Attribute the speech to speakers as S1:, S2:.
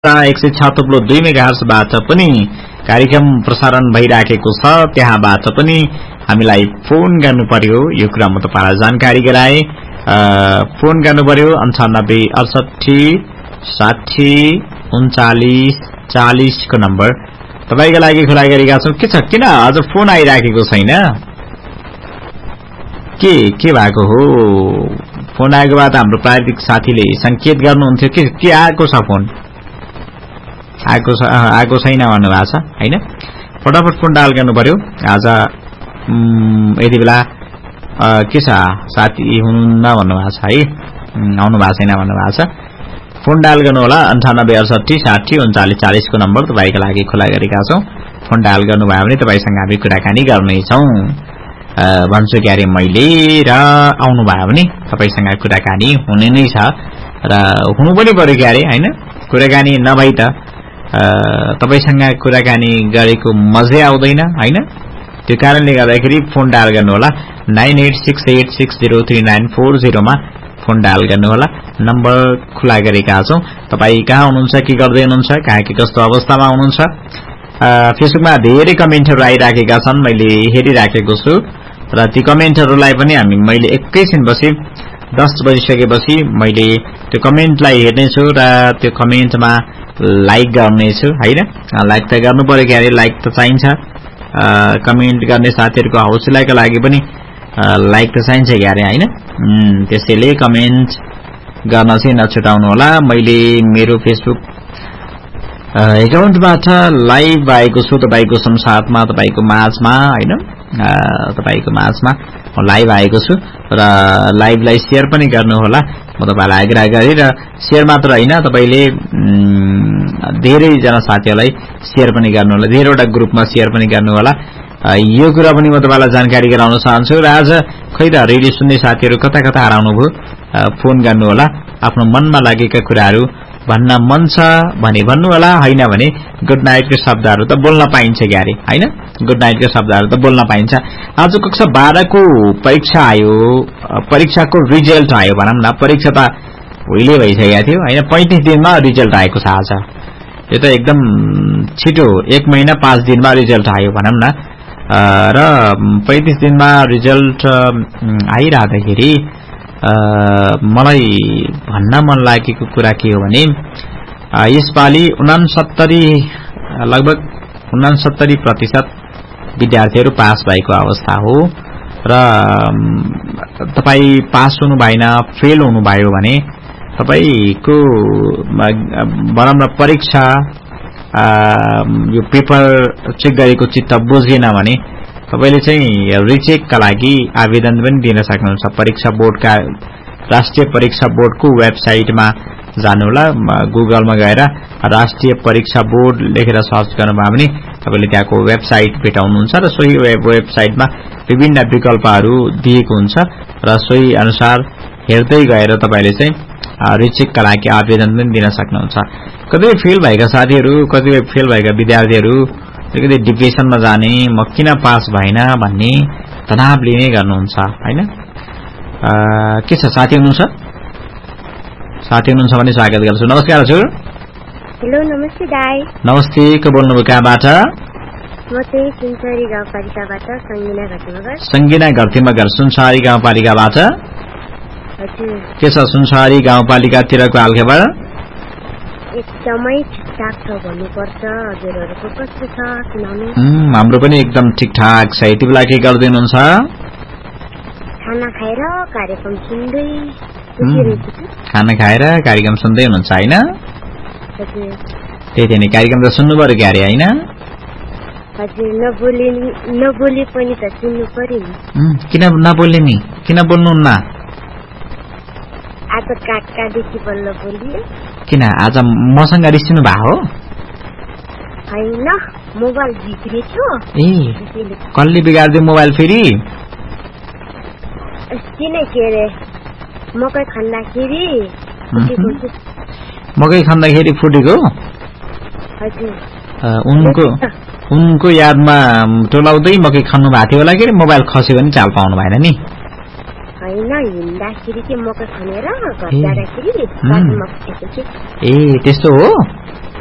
S1: 106.2 मेगाहर्जबाट पनि कार्यक्रम प्रसारण भइराखेको छ। त्यहाँबाट पनि हामीलाई फोन गर्नु पर्यो। यो कुरा म तपाईलाई जानकारी गराए। फोन गर्नु पर्यो 98 68 60 39 40 को नम्बर तपाईको लागि खुला गरेका छौं। के छ, किन आज फोन आइराखेको छैन? के भएको हो? फोन आएको बाद हाम्रो प्राविधिक साथीले संकेत गर्नुहुन्थ्यो के आएको छ, फोन आएको छैन भन्नुभएको छ हैन। फटाफट फोन डायल गर्नु पर्यो। आज यति बेला के छ, साथी हुनुहुन्न भन्नुभएको छ है, आउनु भएको छैन भन्नुभएको छ। फोन डायल गर्नु होला 98 68 60 39 40 को नम्बर तपाईको लागि खुला गरेका छौं। फोन डायल गर्नुभयो भने तपाईसँग हामी कुराकानी गर्नेछौं भन्छु क्यारे मैले, र आउनु भयो भने तपाईसँग कुराकानी हुने नै छ र हुनु पनि पर्यो क्यारे हैन। कुराकानी नभई त तपाईसँग कुराकानी गरेको मजै आउँदैन हैन। त्यो कारणले गर्दाखेरि फोन डायल गर्नु होला 9868603940 मा फोन डायल गर्नु होला। नम्बर खुला गरेका छौं। तपाई कहाँ हुनुहुन्छ, के गर्दै हुनुहुन्छ, कहाँ के कस्तो अवस्थामा हुनुहुन्छ? फेसबुकमा धेरै कमेन्टहरु आइराखेका छन्, मैले हेरिराखेको छु र ती कमेन्टहरुलाई पनि मैले एकैछिनपछि 10 बजिसकेपछि मैले त्यो कमेन्टलाई हेर्नेछु र त्यो कमेन्टमा लाइक गर्नेछु हैन। लाइक त गर्नु पर्यो क्यारे, लाइक त चाहिन्छ। कमेन्ट गर्ने साथीहरुको हौसलाका लागि पनि लाइक त चाहिन्छ क्यारे हैन। त्यसैले कमेन्ट गर्न चाहिँ नछुटाउनु होला। मैले मेरो फेसबुक एकाउन्टबाट लाइभ आएको छु तपाईको संसारमा, तपाईको माझमा हैन। तपाईको माझमा म लाइभ आएको छु र लाइभलाई शेयर पनि गर्नु होला। म तपाईलाई आग्रह गरे र शेयर मात्र हैन, तपाईले धेरै जना साथीहरुलाई शेयर पनि गर्नु होला, धेरैवटा ग्रुपमा शेयर पनि गर्नु होला। यो कुरा पनि म तपाईलाई जानकारी गराउन चाहन्छु। र आज खै त रेडियो सुन्ने साथीहरु कता कता हराउनु भो, फोन गर्नु होला। आफ्नो मनमा लागेका कुराहरु भन्न मन छ भने भन्नु होला, हैन भने गुड नाइटको शब्दहरु त बोल्न पाइन्छ क्यारे हैन। गुड नाइटको शब्दहरु त बोल्न पाइन्छ। आज कक्षा 12 को परीक्षा आयो, परीक्षाको रिजल्ट आयो भनौं न। परीक्षा त उहिले भइसकेको थियो हैन, 35 दिनमा रिजल्ट आएको छ आज। यो त एकदम छिटो, 1 महिना 5 दिनमा रिजल्ट आयो भनौं न। र 35 दिनमा रिजल्ट आइरादाखेरि मलाई भन्न मन लागेको कुरा के हो भने यसपालि 69 लगभग 69% विद्यार्थीहरु पास भएको अवस्था हो। र तपाई पास हुनु भएन, फेल हुनु भयो भने तपाईको बराबर परीक्षा यो पेपर चेक गरेको चित्त बुझेन भने तपाईले चाहिँ रिचेकका लागि आवेदन पनि दिन सक्नुहुन्छ। परीक्षा बोर्डका राष्ट्रिय परीक्षा बोर्डको वेबसाइटमा जानु होला। गुगलमा गएर राष्ट्रिय परीक्षा बोर्ड लेखेर सर्च गर्नुभयो भने तपाईले त्यहाँको वेबसाइट भेटाउनुहुन्छ र सोही वेबसाइटमा विभिन्न विकल्पहरु दिएको हुन्छ र सोही अनुसार हेर्दै गएर तपाईले चाहिँ रिचेकका लागि आवेदन पनि दिन सक्नुहुन्छ। कतिपय फेल भएका साथीहरु, कतिपय फेल भएका विद्यार्थीहरु कतै डिप्रेसनमा जाने, म किन पास भएन भन्ने तनाव लिने गर्नुहुन्छ हैन। के छ, साथी हुनुहुन्छ? साथी हुनुहुन्छ भने स्वागत गर्छु। नमस्कार हजुर।
S2: हेलो, नमस्ते दाइ।
S1: नमस्ते, को बोल्नुभयो, कहाँबाट?
S2: म चाहिँ सुनसारी गाउँपालिकाबाट संगिना घरतिमगर।
S1: संगिना घरतिमगर, सुनसारी गाउँपालिकाबाट।
S2: हजुर। के
S1: छ सुनसारी गाउँपालिकातिरको हालखबर?
S2: एकदमै ठिकठाक छ भन्नुपर्छ। हजुरहरुको कस्तो छ सुनाउनु?
S1: हाम्रो पनि एकदम ठिकठाक छ। यति बेला के गर्दै हुनुहुन्छ?
S2: खाना खाएर कार्यक्रम सुन्दै।
S1: खाना खाएर कार्यक्रम सुन्दै हुनुहुन्छ हैन?
S2: हजुर।
S1: त्यही नि, कार्यक्रम त सुन्नु पर्यो क्यारे हैन?
S2: हजुर, नबोले पनि त सुन्नु पर्यो नि।
S1: किन नबोल्ने नि? किन बोल्नुहुन्न?
S2: आज काटकादेखि बल्ल बोलिए।
S1: किन आज मसँग रिसिनु भयो?
S2: हैन, मोबाइल बिग्रेछ।
S1: कसले बिगार्दियो मोबाइल फेरि?
S2: किन के रे, मकै खन्दाखेरि
S1: फुटेको?
S2: हजुर।
S1: उनको यादमा टोलाउँदै मकै खन्नु भएको थियो होला के? मोबाइल खस्यो भने चाल पाउनु भएन नि?
S2: होइन हिँड्दाखेरि चाहिँ मकै खनेर घर जाँदाखेरि बाटोमा फुटेको थियो।
S1: ए त्यस्तो हो?